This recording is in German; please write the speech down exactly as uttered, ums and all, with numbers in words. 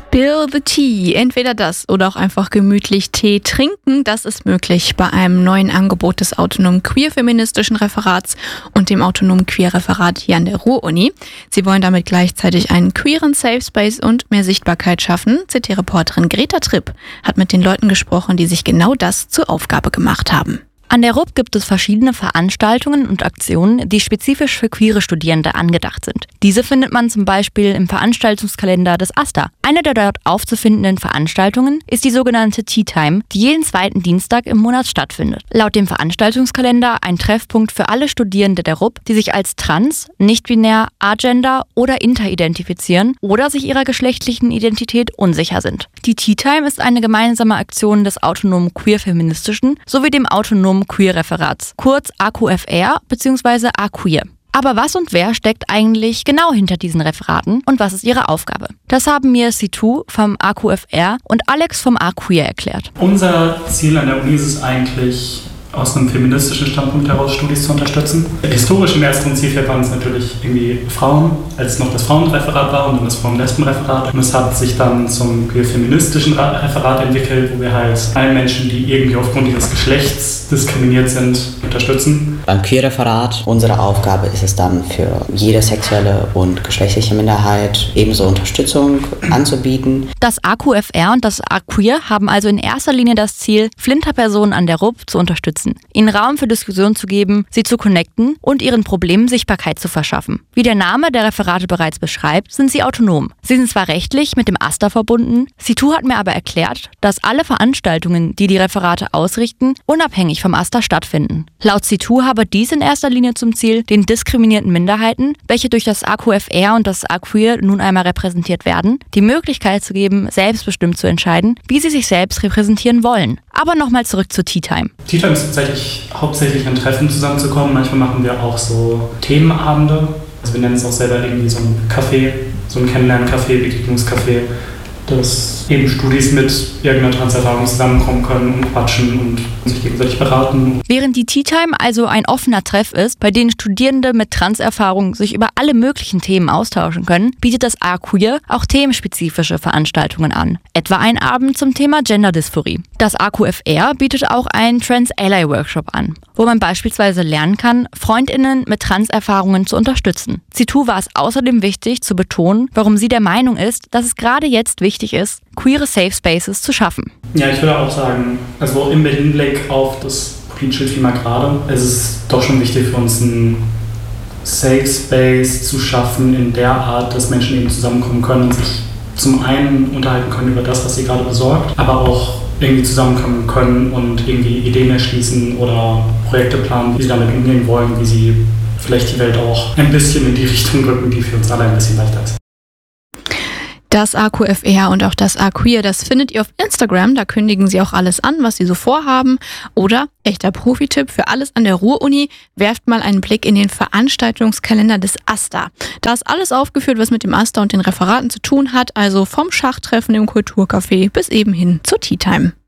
Spill the tea. Entweder das oder auch einfach gemütlich Tee trinken. Das ist möglich bei einem neuen Angebot des autonomen queer-feministischen Referats und dem autonomen Queer-Referat hier an der Ruhr-Uni. Sie wollen damit gleichzeitig einen queeren Safe Space und mehr Sichtbarkeit schaffen. C T-Reporterin Greta Tripp hat mit den Leuten gesprochen, die sich genau das zur Aufgabe gemacht haben. An der R U B gibt es verschiedene Veranstaltungen und Aktionen, die spezifisch für queere Studierende angedacht sind. Diese findet man zum Beispiel im Veranstaltungskalender des AStA. Eine der dort aufzufindenden Veranstaltungen ist die sogenannte Tea Time, die jeden zweiten Dienstag im Monat stattfindet. Laut dem Veranstaltungskalender ein Treffpunkt für alle Studierende der R U B, die sich als trans, nicht-binär, agender oder inter identifizieren oder sich ihrer geschlechtlichen Identität unsicher sind. Die Tea Time ist eine gemeinsame Aktion des autonomen queer-feministischen sowie dem autonomen Queer-Referats, kurz A Q F R bzw. A-Queer. Aber was und wer steckt eigentlich genau hinter diesen Referaten und was ist ihre Aufgabe? Das haben mir Situ vom A Q F R und Alex vom A-Queer erklärt. Unser Ziel an der Uni ist es eigentlich, aus einem feministischen Standpunkt heraus Studis zu unterstützen. Historisch im ersten Zielfeld waren es natürlich irgendwie Frauen, als es noch das Frauenreferat war und dann das Frauen-Lesben-Referat. Und es hat sich dann zum queer-feministischen Referat entwickelt, wo wir halt allen Menschen, die irgendwie aufgrund ihres Geschlechts diskriminiert sind, unterstützen. Beim Queer-Referat, unsere Aufgabe ist es dann für jede sexuelle und geschlechtliche Minderheit ebenso Unterstützung anzubieten. Das A Q F R und das A-Queer haben also in erster Linie das Ziel, Flinterpersonen an der R U B zu unterstützen, ihnen Raum für Diskussion zu geben, sie zu connecten und ihren Problemen Sichtbarkeit zu verschaffen. Wie der Name der Referate bereits beschreibt, sind sie autonom. Sie sind zwar rechtlich mit dem AStA verbunden, Situ hat mir aber erklärt, dass alle Veranstaltungen, die die Referate ausrichten, unabhängig vom AStA stattfinden. Laut Situ habe dies in erster Linie zum Ziel, den diskriminierten Minderheiten, welche durch das A Q F R und das A-Queer nun einmal repräsentiert werden, die Möglichkeit zu geben, selbstbestimmt zu entscheiden, wie sie sich selbst repräsentieren wollen. Aber nochmal zurück zur Tea Time. Tea Time ist tatsächlich hauptsächlich ein Treffen zusammenzukommen. Manchmal machen wir auch so Themenabende. Also wir nennen es auch selber irgendwie so ein Café, so ein Kennenlernen-Café, Begegnungscafé, dass eben Studis mit irgendeiner Transerfahrung zusammenkommen können und quatschen und sich gegenseitig beraten. Während die Tea Time also ein offener Treff ist, bei dem Studierende mit Transerfahrung sich über alle möglichen Themen austauschen können, bietet das A-Queer auch themenspezifische Veranstaltungen an. Etwa ein Abend zum Thema Genderdysphorie. Das A Q F R bietet auch einen Trans-Ally-Workshop an, wo man beispielsweise lernen kann, FreundInnen mit Transerfahrungen zu unterstützen. Situ war es außerdem wichtig zu betonen, warum sie der Meinung ist, dass es gerade jetzt wichtig ist, queere Safe Spaces zu schaffen. Ja, ich würde auch sagen, also im Hinblick auf das politische Klima gerade, es ist doch schon wichtig für uns, einen Safe Space zu schaffen in der Art, dass Menschen eben zusammenkommen können und sich zum einen unterhalten können über das, was sie gerade besorgt, aber auch irgendwie zusammenkommen können und irgendwie Ideen erschließen oder Projekte planen, wie sie damit umgehen wollen, wie sie vielleicht die Welt auch ein bisschen in die Richtung rücken, die für uns alle ein bisschen leichter ist. Das A Q F R und auch das A-Queer, das findet ihr auf Instagram. Da kündigen sie auch alles an, was sie so vorhaben. Oder, echter Profi-Tipp für alles an der Ruhr-Uni, werft mal einen Blick in den Veranstaltungskalender des AStA. Da ist alles aufgeführt, was mit dem AStA und den Referaten zu tun hat. Also vom Schachtreffen im Kulturcafé bis eben hin zur Tea Time.